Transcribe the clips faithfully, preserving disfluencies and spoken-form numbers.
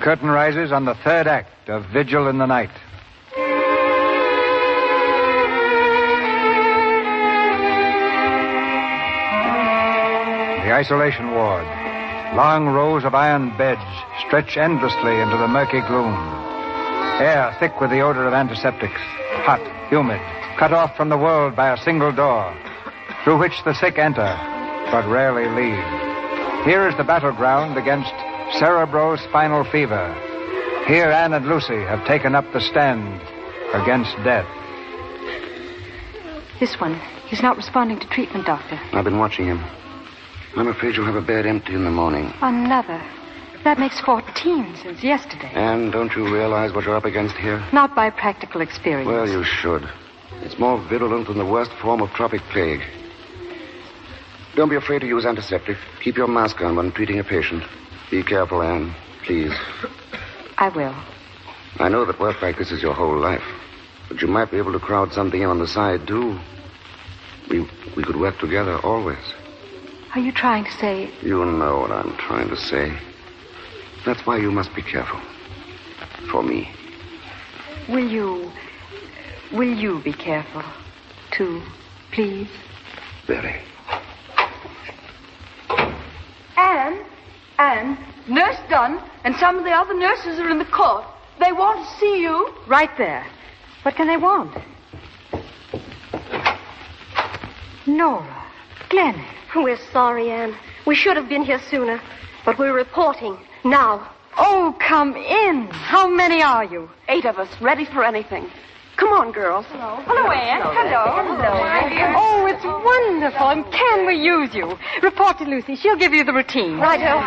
curtain rises on the third act of Vigil in the Night. The isolation ward. Long rows of iron beds stretch endlessly into the murky gloom. Air thick with the odor of antiseptics. Hot, humid, cut off from the world by a single door, through which the sick enter, but rarely leave. Here is the battleground against cerebrospinal fever. Here Anne and Lucy have taken up the stand against death. This one. He's not responding to treatment, Doctor. I've been watching him. I'm afraid you'll have a bed empty in the morning. Another. That makes fourteen since yesterday. And don't you realize what you're up against here? Not by practical experience. Well, you should. It's more virulent than the worst form of tropic plague. Don't be afraid to use antiseptic. Keep your mask on when treating a patient. Be careful, Anne. Please. I will. I know that work like this is your whole life. But you might be able to crowd something in on the side, too. We, we could work together always. Are you trying to say... You know what I'm trying to say. That's why you must be careful. For me. Will you... Will you be careful, too, please? Very. Anne? Anne? Nurse Dunn and some of the other nurses are in the court. They want to see you. Right there. What can they want? Nora. Glenn. We're sorry, Anne. We should have been here sooner. But we're reporting now. Oh, come in. How many are you? Eight of us, ready for anything. Come on, girls. Hello. Hello, Anne. Hello. Hello. Oh, it's wonderful. And can we use you? Report to Lucy. She'll give you the routine. Righto.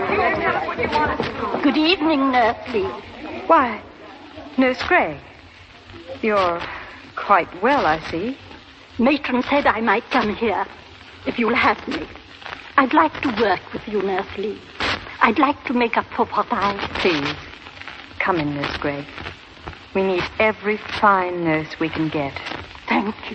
Good evening, Nurse Lee. Why, Nurse Gray. You're quite well, I see. Matron said I might come here, if you'll have me. I'd like to work with you, Nurse Lee. I'd like to make up for what I... Please, come in, Nurse Gray. We need every fine nurse we can get. Thank you.